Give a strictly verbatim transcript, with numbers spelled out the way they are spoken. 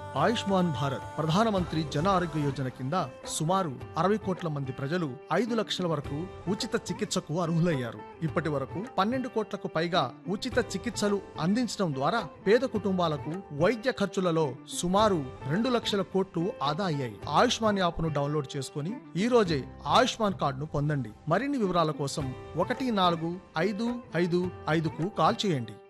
ఆయుష్మాన్ భారత్ ప్రధానమంత్రి జన ఆరోగ్య యోజన కింద సుమారు అరవై కోట్ల మంది ప్రజలు ఐదు లక్షల వరకు ఉచిత చికిత్సకు అర్హులయ్యారు. ఇప్పటి వరకు పన్నెండు కోట్లకు పైగా ఉచిత చికిత్సలు అందించడం ద్వారా పేద కుటుంబాలకు వైద్య ఖర్చులలో సుమారు రెండు లక్షల కోట్లు ఆదా అయ్యాయి. ఆయుష్మాన్ యాప్ను డౌన్లోడ్ చేసుకుని ఈ రోజే ఆయుష్మాన్ కార్డును పొందండి. మరిన్ని వివరాల కోసం ఒకటి నాలుగు ఐదు ఐదు ఐదుకు కాల్ చేయండి.